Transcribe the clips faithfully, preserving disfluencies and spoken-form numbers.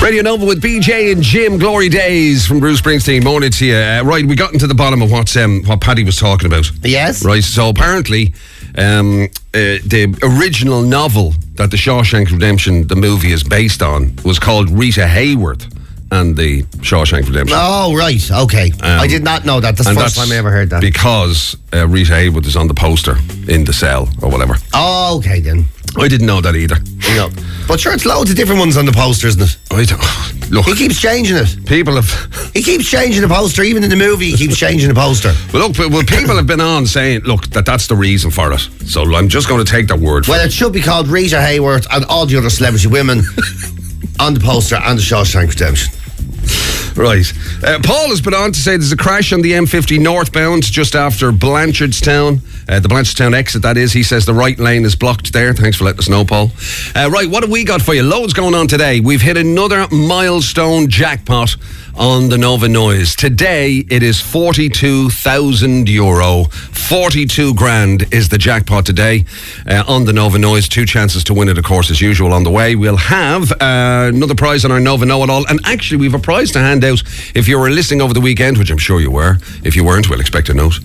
Radio Nova with B J and Jim. Glory days from Bruce Springsteen. Morning to you. Uh, right, we got into the bottom of what's, um, what Paddy was talking about. Yes. Right, so apparently um, uh, the original novel that The Shawshank Redemption, the movie, is based on was called Rita Hayworth and the Shawshank Redemption. Oh, right. Okay. Um, I did not know that. That's the first time I ever heard that. Because uh, Rita Hayworth is on the poster in the cell or whatever. Oh, okay then. I didn't know that either. No. But sure, it's loads of different ones on the poster, isn't it? I don't, look. He keeps changing it. People have... He keeps changing the poster. Even in the movie, he keeps changing the poster. Well, look, well, people have been on saying, look, that that's the reason for it. So I'm just going to take their word for well, it. Well, it should be called Rita Hayworth and all the other celebrity women on the poster and the Shawshank Redemption. Right. Uh, Paul has been on to say there's a crash on the M fifty northbound just after Blanchardstown. Uh, the Blanchardstown exit, that is. He says the right lane is blocked there. Thanks for letting us know, Paul. Uh, right, what have we got for you? Loads going on today. We've hit another milestone jackpot on the Nova Noise. Today, it is forty-two thousand euro. forty-two grand is the jackpot today uh, on the Nova Noise. Two chances to win it, of course, as usual, on the way. We'll have uh, another prize on our Nova Know-It-All. And actually, we've a prize to hand out if you were listening over the weekend, which I'm sure you were. If you weren't, we'll expect a note.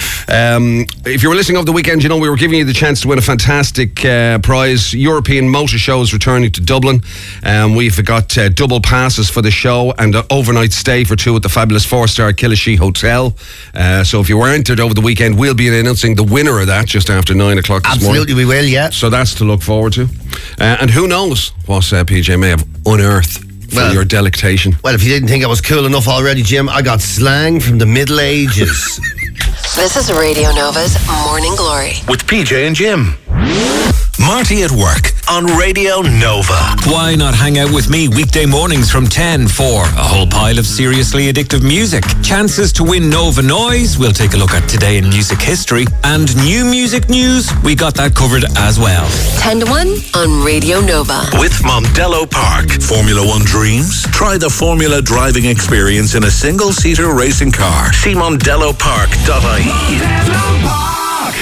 Um, if you were listening over the weekend, you know, we were giving you the chance to win a fantastic uh, prize. European Motor Show is returning to Dublin. Um, we've got uh, double passes for the show and an overnight stay for two at the fabulous four-star Killishy Hotel. Uh, so if you were entered over the weekend, we'll be announcing the winner of that just after nine o'clock this Absolutely, morning. we will, yeah. So that's to look forward to. Uh, and who knows what uh, P J may have unearthed for well, your delectation. Well, if you didn't think I was cool enough already, Jim, I got slang from the Middle Ages. This is Radio Nova's Morning Glory with P J and Jim. Marty at work on Radio Nova. Why not hang out with me weekday mornings from ten for a whole pile of seriously addictive music, chances to win Nova Noise, we'll take a look at today in music history, and new music news, we got that covered as well. ten to one on Radio Nova. With Mondello Park. Formula One dreams? Try the Formula driving experience in a single-seater racing car. See mondello park dot I E.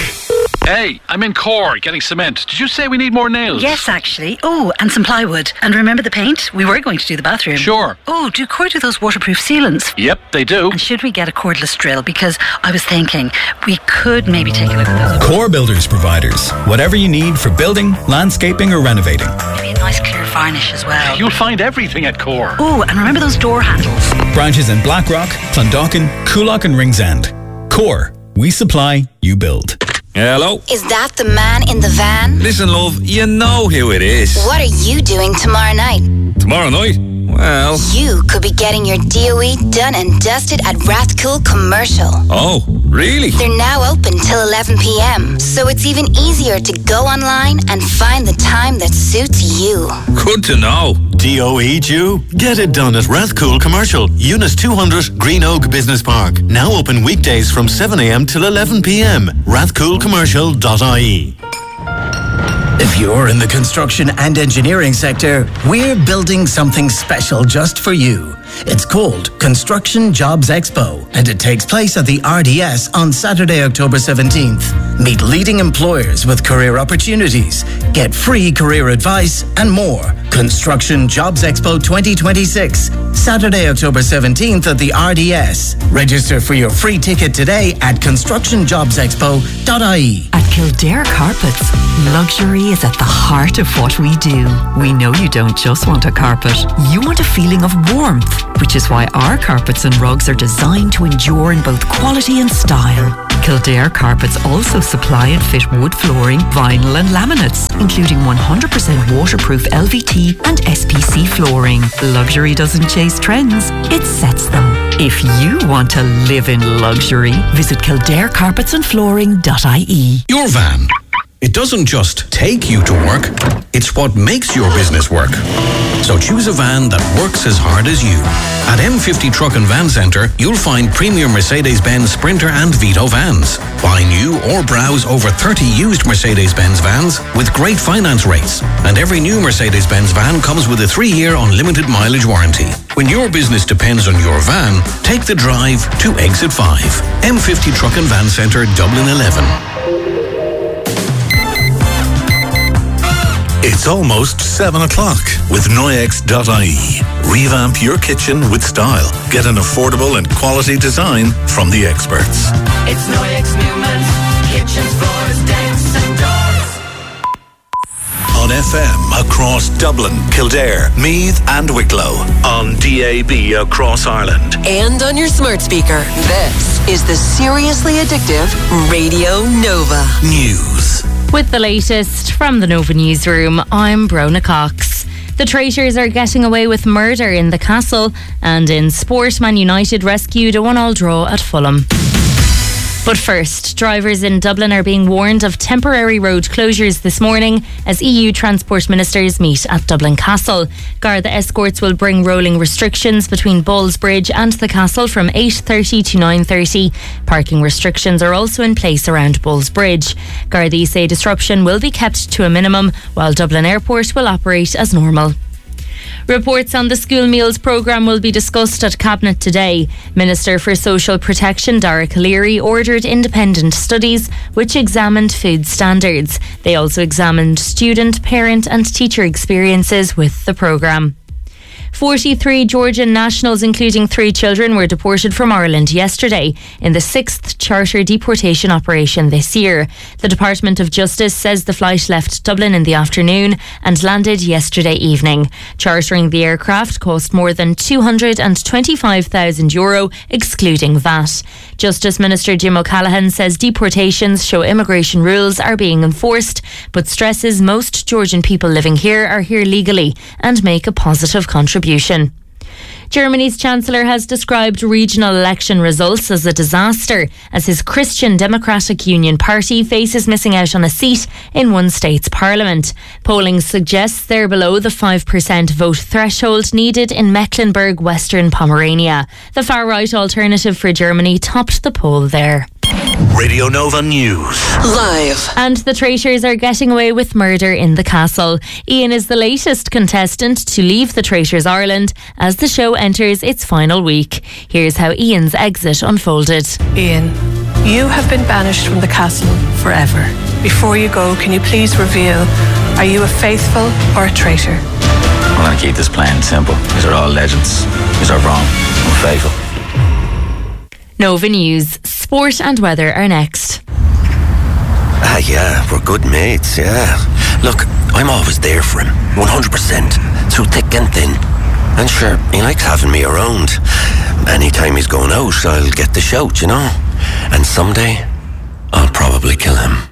Hey, I'm in Core getting cement. Did you say we need more nails? Yes, actually. Oh, and some plywood. And remember the paint? We were going to do the bathroom. Sure. Oh, do Core do those waterproof sealants? Yep, they do. And should we get a cordless drill? Because I was thinking we could maybe take a look at those. Core Builders Providers. Whatever you need for building, landscaping or renovating. Maybe a nice clear varnish as well. You'll find everything at Core. Oh, and remember those door handles? Branches in Blackrock, Clondalkin, Coolock and Ringsend. Core. We supply, you build. Hello? Is that the man in the van? Listen, love, you know who it is. What are you doing tomorrow night? Tomorrow night? Well... You could be getting your D O E done and dusted at Rathcoole Commercial. Oh, really? They're now open till eleven p.m, so it's even easier to go online and find the time that suits you. Good to know. D O E due? Get it done at Rathcoole Commercial, Unit two hundred, Green Oak Business Park. Now open weekdays from seven a.m. till eleven p.m. rathcoole commercial dot I E. If you're in the construction and engineering sector, we're building something special just for you. It's called Construction Jobs Expo, and it takes place at the R D S on Saturday, October seventeenth. Meet leading employers with career opportunities, get free career advice, and more. Construction Jobs Expo twenty twenty-six, Saturday, October seventeenth at the R D S. Register for your free ticket today at construction jobs expo dot I E. At Kildare Carpets, luxury is at the heart of what we do. We know you don't just want a carpet, you want a feeling of warmth, which is why our carpets and rugs are designed to endure in both quality and style. Kildare Carpets also supply and fit wood flooring, vinyl and laminates, including one hundred percent waterproof L V T and S P C flooring. Luxury doesn't chase trends, it sets them. If you want to live in luxury, visit kildare carpets and flooring dot I E. Your van. It doesn't just take you to work, it's what makes your business work. So choose a van that works as hard as you. At M fifty Truck and Van Centre, you'll find premium Mercedes-Benz Sprinter and Vito vans. Buy new or browse over thirty used Mercedes-Benz vans with great finance rates. And every new Mercedes-Benz van comes with a three-year unlimited mileage warranty. When your business depends on your van, take the drive to Exit five. M fifty Truck and Van Centre, Dublin eleven. It's almost seven o'clock with Noyex dot I E. Revamp your kitchen with style. Get an affordable and quality design from the experts. It's Noyex Newman. Kitchens, floors, decks and doors. On F M across Dublin, Kildare, Meath and Wicklow. On D A B across Ireland. And on your smart speaker. This is the Seriously Addictive Radio Nova. News. With the latest from the Nova Newsroom, I'm Brona Cox. The traitors are getting away with murder in the Castle, and in sport, Man United rescued a one-all draw at Fulham. But first, drivers in Dublin are being warned of temporary road closures this morning as E U transport ministers meet at Dublin Castle. Garda escorts will bring rolling restrictions between Ballsbridge and the Castle from eight thirty to nine thirty. Parking restrictions are also in place around Ballsbridge. Gardaí say disruption will be kept to a minimum, while Dublin Airport will operate as normal. Reports on the school meals programme will be discussed at Cabinet today. Minister for Social Protection Dara O'Leary ordered independent studies which examined food standards. They also examined student, parent and teacher experiences with the programme. forty-three Georgian nationals, including three children, were deported from Ireland yesterday in the sixth charter deportation operation this year. The Department of Justice says the flight left Dublin in the afternoon and landed yesterday evening. Chartering the aircraft cost more than two hundred twenty-five thousand euro, excluding V A T. Justice Minister Jim O'Callaghan says deportations show immigration rules are being enforced, but stresses most Georgian people living here are here legally and make a positive contribution. Germany's Chancellor has described regional election results as a disaster as his Christian Democratic Union party faces missing out on a seat in one state's parliament. Polling suggests they're below the five percent vote threshold needed in Mecklenburg, Western Pomerania. The far-right Alternative for Germany topped the poll there. Radio Nova News. Live. And the traitors are getting away with murder in the Castle. Ian is the latest contestant to leave the Traitors Ireland as the show enters its final week. Here's how Ian's exit unfolded. Ian, you have been banished from the castle forever. Before you go, can you please reveal, are you a faithful or a traitor? I'm going to keep this plain and simple. These are all legends. These are wrong. I'm faithful. Nova News. Sport and weather are next. Ah, yeah, we're good mates, yeah. Look, I'm always there for him, one hundred percent, through thick and thin. And sure, he likes having me around. Anytime he's going out, I'll get the shout, you know. And someday, I'll probably kill him.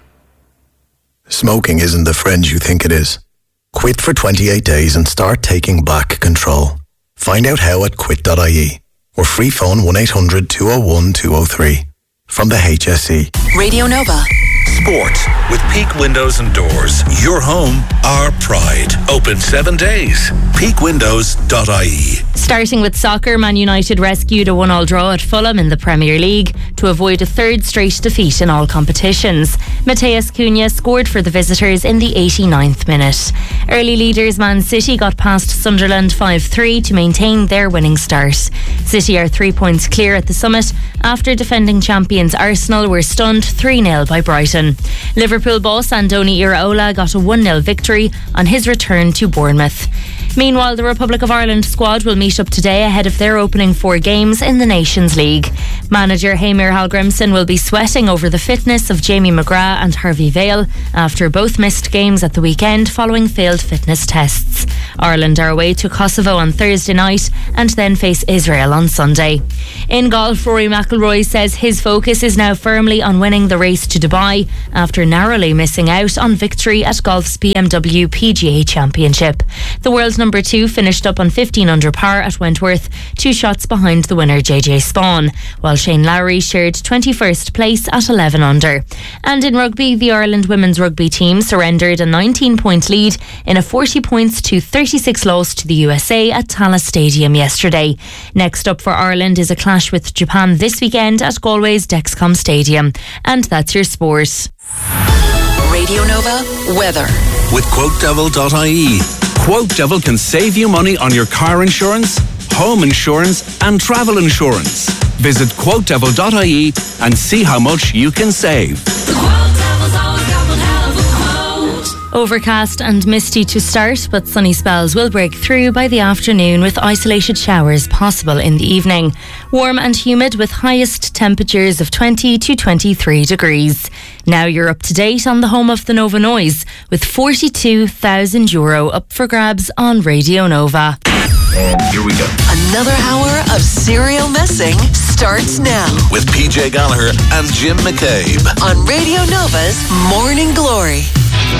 Smoking isn't the friend you think it is. Quit for twenty-eight days and start taking back control. Find out how at quit dot I E. Or free phone one eight hundred two oh one two oh three. From the H S E. Radio Nova. Sport with Peak Windows and Doors. Your home, our pride. Open seven days. peak windows dot I E. Starting with soccer, Man United rescued a one-all draw at Fulham in the Premier League to avoid a third straight defeat in all competitions. Mateus Cunha scored for the visitors in the eighty-ninth minute. Early leaders Man City got past Sunderland five three to maintain their winning start. City are three points clear at the summit after defending champions Arsenal were stunned three nil by Brighton. Liverpool boss Andoni Iraola got a one nil victory on his return to Bournemouth. Meanwhile, the Republic of Ireland squad will meet up today ahead of their opening four games in the Nations League. Manager Heimir Hallgrimsson will be sweating over the fitness of Jamie McGrath and Harvey Vale after both missed games at the weekend following failed fitness tests. Ireland are away to Kosovo on Thursday night and then face Israel on Sunday. In golf, Rory McIlroy says his focus is now firmly on winning the race to Dubai after narrowly missing out on victory at golf's B M W P G A Championship. The world number two finished up on fifteen under par at Wentworth, two shots behind the winner J J Spawn, while Shane Lowry shared twenty-first place at eleven under. And in rugby, the Ireland women's rugby team surrendered a nineteen point lead in a forty points to thirty-six loss to the U S A at Tallaght Stadium yesterday. Next up for Ireland is a clash with Japan this weekend at Galway's Dexcom Stadium. And that's your sport. Radio Nova weather. With quote devil dot I E. Quote Devil can save you money on your car insurance, home insurance and travel insurance. Visit quote devil dot I E and see how much you can save. Quote Devil's always got one hell of a quote. Overcast and misty to start, but sunny spells will break through by the afternoon with isolated showers possible in the evening. Warm and humid with highest temperatures of twenty to twenty-three degrees. Now you're up to date on the home of the Nova Noise with forty-two thousand euro up for grabs on Radio Nova. And here we go. Another hour of serial messing starts now. With P J Gallagher and Jim McCabe. On Radio Nova's Morning Glory.